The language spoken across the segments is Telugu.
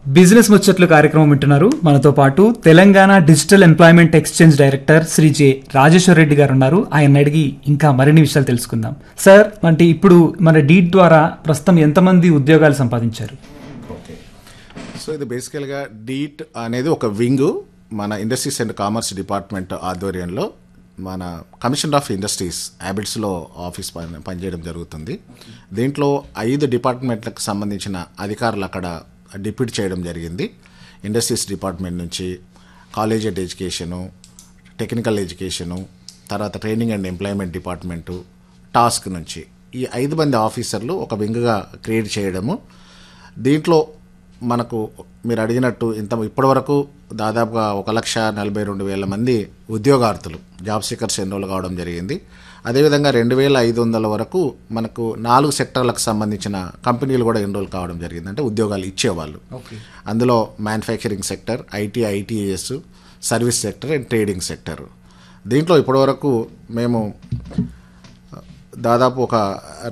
బిజినెస్ ముచ్చట్లు కార్యక్రమం వింటున్నారు. మనతో పాటు Telangana digital employment exchange director Shri J Rajeshwar Reddy గారు ఉన్నారు. ఆయన అడిగి ఇంకా మరిన్ని విషయాలు తెలుసుకుందాం. సార్, అంటే ఇప్పుడు మన డీట్ ద్వారా ప్రస్తుతం ఎంతమంది ఉద్యోగాలు సంపాదించారు? ఓకే, సో ఇది బేసికల్గా డీట్ అనేది ఒక వింగ్ మన ఇండస్ట్రీస్ అండ్ కామర్స్ డిపార్ట్మెంట్ ఆధ్వర్యంలో మన కమిషన్ ఆఫ్ ఇండస్ట్రీస్ హ్యాబిట్స్లో ఆఫీస్ పనిచేయడం జరుగుతుంది. దీంట్లో 5 డిపార్ట్మెంట్లకు సంబంధించిన అధికారులు అక్కడ డిప్యూట్ చేయడం జరిగింది. ఇండస్ట్రీస్ డిపార్ట్మెంట్ నుంచి college and education, technical education, తర్వాత training and employment department, task నుంచి ఈ 5 మంది ఆఫీసర్లు ఒక వింగ్గా క్రియేట్ చేయడము. దీంట్లో మనకు మీరు అడిగినట్టు ఇప్పటివరకు దాదాపుగా 1,42,000 మంది ఉద్యోగార్థులు జాబ్ సీకర్స్ ఎన్రోల్ కావడం జరిగింది. అదేవిధంగా 2,500 వరకు మనకు 4 సెక్టర్లకు సంబంధించిన కంపెనీలు కూడా ఎన్రోల్ కావడం జరిగింది, అంటే ఉద్యోగాలు ఇచ్చేవాళ్ళు. అందులో manufacturing sector, ఐటీఐఎస్, service sector and trading sector. దీంట్లో ఇప్పటివరకు మేము దాదాపు ఒక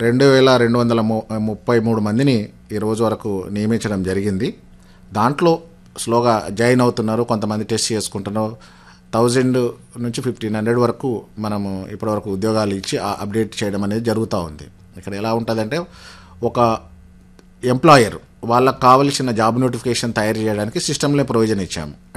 2,233 మందిని ఈ రోజు వరకు నియమించడం జరిగింది. దాంట్లో స్లోగా జాయిన్ అవుతున్నారు, కొంతమంది టెస్ట్ చేసుకుంటున్నారు. 1000 నుంచి 1,500 వరకు మనము ఇప్పటివరకు ఉద్యోగాలు ఇచ్చి అప్డేట్ చేయడం అనేది జరుగుతూ ఉంది. ఇక్కడ ఎలా ఉంటుందంటే, ఒక ఎంప్లాయర్ వాళ్ళకు కావలసిన జాబ్ నోటిఫికేషన్ తయారు చేయడానికి సిస్టంలో ప్రొవిజన్ ఇచ్చాము.